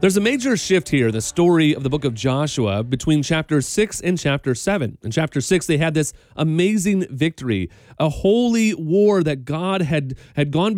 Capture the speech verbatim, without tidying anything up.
There's a major shift here in the story of the book of Joshua between chapter six and chapter seven. In chapter six, they had this amazing victory, a holy war that God had, had gone